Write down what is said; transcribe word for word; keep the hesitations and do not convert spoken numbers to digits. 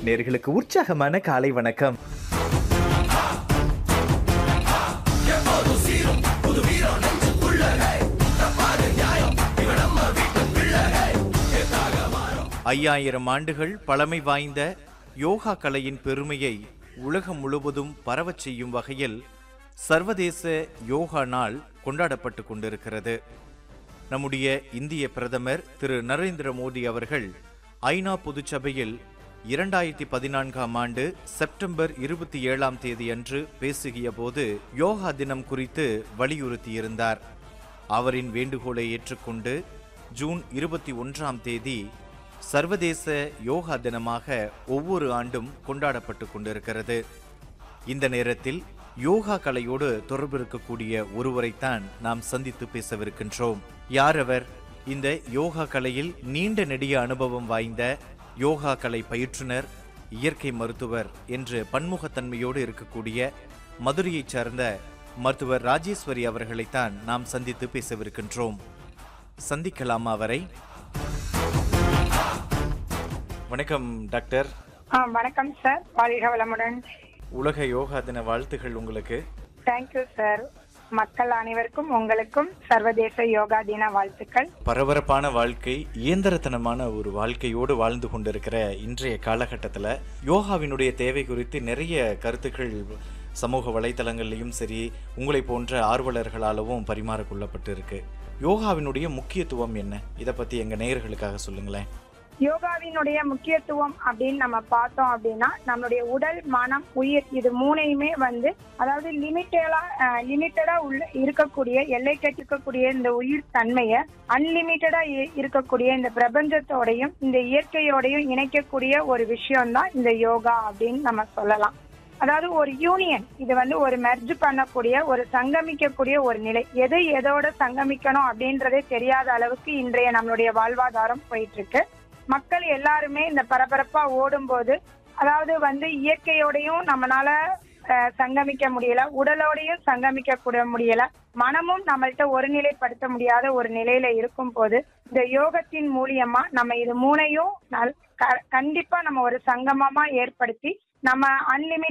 நேர்களுக்கு உற்சாகமான காலை வணக்கம். ஐயாயிரம் ஆண்டுகள் பழமை வாய்ந்த யோகா கலையின் பெருமையை உலகம் முழுவதும் பரவச் செய்யும் வகையில் சர்வதேச யோகா நாள் கொண்டாடப்பட்டு கொண்டிருக்கிறது. நம்முடைய இந்திய பிரதமர் திரு நரேந்திர மோடி அவர்கள் ஐநா பொதுச்சபையில் இரண்டாயிரத்தி பதினான்காம் ஆண்டு செப்டம்பர் இருபத்தி ஏழாம் தேதி அன்று பேசுகிய போது யோகா தினம் குறித்து வலியுறுத்தியிருந்தார். அவரின் வேண்டுகோளை ஏற்றுக்கொண்டு ஜூன் இருபத்தி ஒன்றாம் தேதி சர்வதேச யோகா தினமாக ஒவ்வொரு ஆண்டும் கொண்டாடப்பட்டு கொண்டிருக்கிறது. இந்த நேரத்தில் யோகா கலையோடு தொடர்பு இருக்கக்கூடிய ஒருவரைத்தான் நாம் சந்தித்து பேசவிருக்கின்றோம். யார் அவர்? இந்த யோகா கலையில் நீண்ட நெடிய அனுபவம் வாய்ந்த யோகா கலை பயிற்றுனர், இயற்கை மருத்துவர் என்று பன்முகத்தன்மையோடு இருக்கக்கூடிய மதுரையைச் சார்ந்த மருத்துவர் ராஜேஸ்வரி அவர்களைத்தான் நாம் சந்தித்து பேசவிருக்கின்றோம். சந்திக்கலாமா அவரை? வணக்கம் டாக்டர். வணக்கம் சார், வாழ்க வளமுடன். உலக யோகா தின வாழ்த்துகள் உங்களுக்கு. Thank you sir. மக்கள் அனைவருக்கும் உங்களுக்கும் சர்வதேச யோகா தின வாழ்த்துக்கள். பரபரப்பான வாழ்க்கை, இயந்திரத்தனமான ஒரு வாழ்க்கையோடு வாழ்ந்து கொண்டிருக்கிற இன்றைய காலகட்டத்தில் யோகாவினுடைய தேவை குறித்து நிறைய கருத்துக்கள் சமூக வலைத்தளங்கள்லையும் சரி, உங்களை போன்ற ஆர்வலர்களாலும் பரிமாறிக்கொள்ளப்பட்டு இருக்கு. யோகாவினுடைய முக்கியத்துவம் என்ன? இதை பத்தி எங்க நேயர்களுக்காக சொல்லுங்களேன். யோகாவினுடைய முக்கியத்துவம் அப்படின்னு நம்ம பார்த்தோம் அப்படின்னா, நம்மளுடைய உடல், மனம், உயிர் இது மூணையுமே வந்து அதாவது லிமிட்டடா லிமிட்டடா உள்ள இருக்கக்கூடிய எல்லை கட்டிருக்கக்கூடிய இந்த உயிர் தன்மையை அன்லிமிட்டடா இருக்கக்கூடிய இந்த பிரபஞ்சத்தோடையும் இந்த இயற்கையோடையும் இணைக்கக்கூடிய ஒரு விஷயம்தான் இந்த யோகா அப்படின்னு நம்ம சொல்லலாம். அதாவது ஒரு யூனியன், இது வந்து ஒரு மெர்ஜ் பண்ணக்கூடிய ஒரு சங்கமிக்கக்கூடிய ஒரு நிலை. எது எதோட சங்கமிக்கணும் அப்படின்றதே தெரியாத அளவுக்கு இன்றைய நம்மளுடைய வாழ்வாதாரம் போயிட்டு இருக்கு. மக்கள் எல்லாருமே இந்த பரபரப்பா ஓடும் போது அதாவது வந்து இயற்கையோடையும் நம்மளால சங்கமிக்க முடியல, உடலோடையும் சங்கமிக்க கூட முடியல, மனமும் நம்மள்கிட்ட ஒருநிலைப்படுத்த முடியாத ஒரு நிலையில இருக்கும் போது இந்த யோகத்தின் மூலியமா நம்ம இது மூணையும் கண்டிப்பா நம்ம ஒரு சங்கமமா ஏற்படுத்தி நம்ம அன்லிமிட்